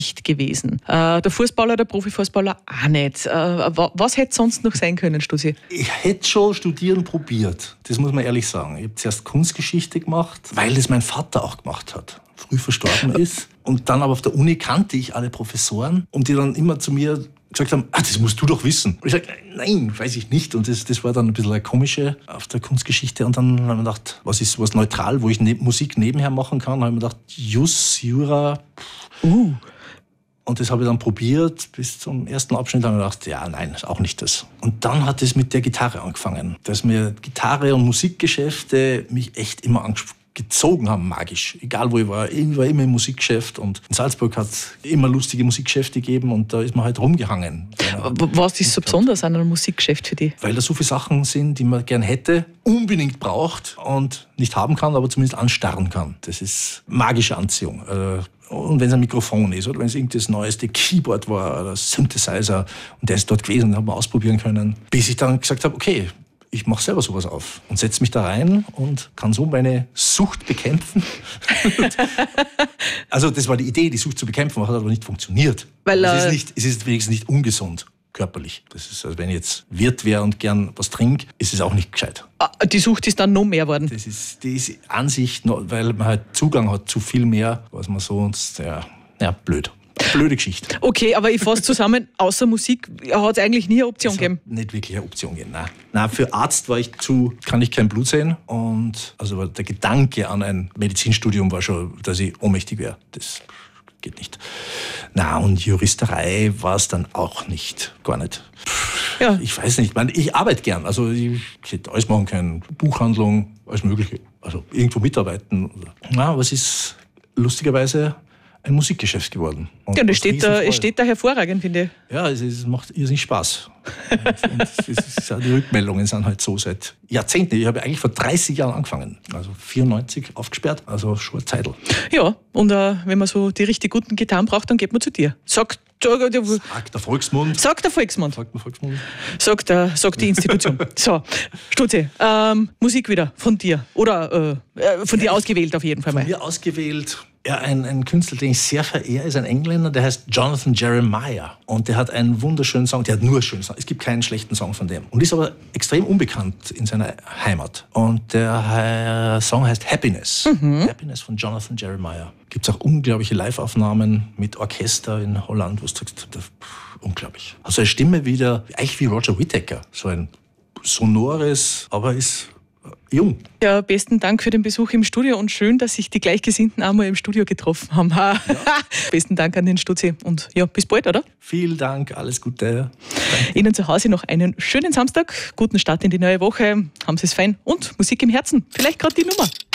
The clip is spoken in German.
nicht gewesen. Der Fußballer, der Profifußballer auch nicht. Was hätte sonst noch sein können, Stusi? Ich hätte schon studieren probiert, das muss man ehrlich sagen. Ich habe zuerst Kunstgeschichte gemacht, weil das mein Vater auch gemacht hat. Früh verstorben ist. Und dann aber auf der Uni kannte ich alle Professoren und die dann immer zu mir gesagt haben, das musst du doch wissen. Und ich sage, nein, weiß ich nicht. Und das war dann ein bisschen eine komische auf der Kunstgeschichte. Und dann habe ich mir gedacht, was ist was neutral, wo ich Musik nebenher machen kann. Dann habe ich mir gedacht, Jura. Und das habe ich dann probiert. Bis zum ersten Abschnitt habe ich gedacht, ja, nein, ist auch nicht das. Und dann hat es mit der Gitarre angefangen. Dass mir Gitarre und Musikgeschäfte mich echt immer gezogen haben, magisch. Egal wo ich war immer im Musikgeschäft. Und in Salzburg hat es immer lustige Musikgeschäfte gegeben und da ist man halt rumgehangen. Was ist so besonders an einem Musikgeschäft für dich? Weil da so viele Sachen sind, die man gern hätte, unbedingt braucht und nicht haben kann, aber zumindest anstarren kann. Das ist magische Anziehung. Und wenn es ein Mikrofon ist oder wenn es irgendein neueste Keyboard war oder Synthesizer und der ist dort gewesen, haben wir ausprobieren können. Bis ich dann gesagt habe, okay, ich mache selber sowas auf und setze mich da rein und kann so meine Sucht bekämpfen. Also das war die Idee, die Sucht zu bekämpfen, hat aber nicht funktioniert. Weil es ist wenigstens nicht ungesund, körperlich. Das ist, also wenn ich jetzt Wirt wäre und gern was trinke, ist es auch nicht gescheit. Die Sucht ist dann noch mehr geworden? Die ist an sich, weil man halt Zugang hat zu viel mehr, was man sonst, blöd. Blöde Geschichte. Okay, aber ich fasse zusammen, außer Musik hat es eigentlich nie eine Option gegeben? Nicht wirklich eine Option gegeben, nein. Für Arzt kann ich kein Blut sehen und also der Gedanke an ein Medizinstudium war schon, dass ich ohnmächtig wäre. Das geht nicht. Und Juristerei war es dann auch nicht, gar nicht. Ja. Ich weiß nicht, ich arbeite gern, also ich hätte alles machen können, Buchhandlung, alles Mögliche, also irgendwo mitarbeiten. Aber es ist lustigerweise ein Musikgeschäft geworden. Und es steht da hervorragend, finde ich. Ja, es macht irrsinnig Spaß. und die Rückmeldungen sind halt so seit Jahrzehnten. Ich habe eigentlich vor 30 Jahren angefangen. Also 94 aufgesperrt, also schon eine Zeitl. Ja, und wenn man so die richtig guten Gitarren braucht, dann geht man zu dir. Sagt der Volksmund. Sagt der Volksmund. Sagt der Volksmund. Sagt die Institution. So, Stutzi, Musik wieder von dir. Oder von dir ausgewählt auf jeden Fall mal. Von mir ausgewählt. Ja, ein Künstler, den ich sehr verehre, ist ein Engländer, der heißt Jonathan Jeremiah. Und der hat einen wunderschönen Song, der hat nur schöne Songs. Es gibt keinen schlechten Song von dem. Und ist aber extrem unbekannt in seiner Heimat. Und der Song heißt Happiness. Happiness von Jonathan Jeremiah. Gibt es auch unglaubliche Live-Aufnahmen mit Orchester in Holland, wo du sagst, unglaublich. Also eine Stimme wieder, eigentlich wie Roger Whittaker. So ein sonores, aber ist jung. Ja, besten Dank für den Besuch im Studio und schön, dass sich die Gleichgesinnten einmal im Studio getroffen haben. Ja. Besten Dank an den Stutzi und ja, bis bald, oder? Vielen Dank, alles Gute. Danke. Ihnen zu Hause noch einen schönen Samstag, guten Start in die neue Woche, haben Sie es fein und Musik im Herzen, vielleicht gerade die Nummer.